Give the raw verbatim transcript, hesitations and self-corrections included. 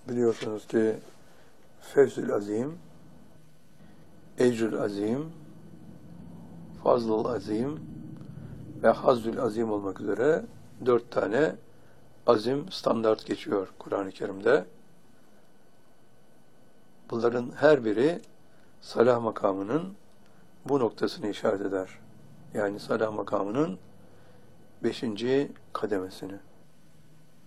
Biliyorsunuz ki Fevzül Azim, Ecrül Azim, Fazlul Azim ve Hazzül Azim olmak üzere dört tane azim standart geçiyor Kur'an-ı Kerim'de. Bunların her biri salah makamının bu noktasını işaret eder. Yani salah makamının beşinci kademesini.